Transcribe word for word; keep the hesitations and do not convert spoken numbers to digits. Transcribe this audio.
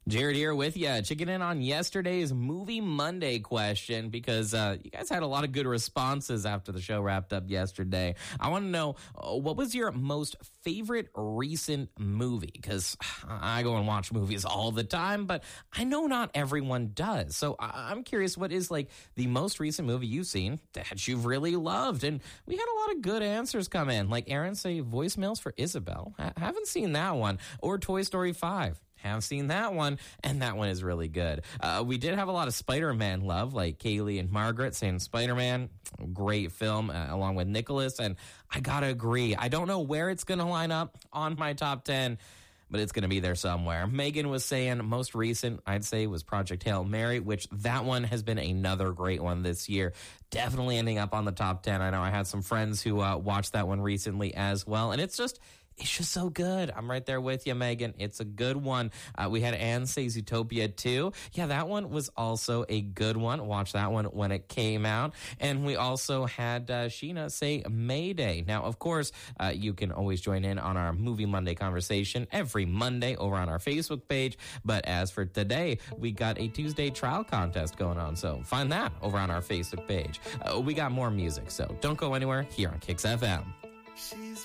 Jared here with you, checking in on yesterday's Movie Monday question because uh, you guys had a lot of good responses after the show wrapped up yesterday. I want to know, uh, what was your most favorite recent movie? Because I go and watch movies all the time, but I know not everyone does. So I- I'm curious, what is like the most recent movie you've seen that you've really loved? And we had a lot of good answers come in, like Aaron say Voicemails for Isabel. I haven't seen that one. Or Toy Story five. Have seen that one, and that one is really good. Uh, we did have a lot of Spider-Man love, like Kaylee and Margaret saying Spider-Man, great film, uh, along with Nicholas, and I gotta agree. I don't know where it's going to line up on my top ten, but it's going to be there somewhere. Megan was saying most recent, I'd say, was Project Hail Mary, which that one has been another great one this year. Definitely ending up on the top ten. I know I had some friends who uh, watched that one recently as well, and it's just... It's just so good. I'm right there with you, Megan. It's a good one. Uh, we had Anne say Zootopia two. Yeah, that one was also a good one. Watch that one when it came out. And we also had uh, Sheena say Mayday. Now, of course, uh, you can always join in on our Movie Monday conversation every Monday over on our Facebook page. But as for today, we got a Tuesday trial contest going on. So find that over on our Facebook page. Uh, we got more music, so don't go anywhere here on Kicks F M. She's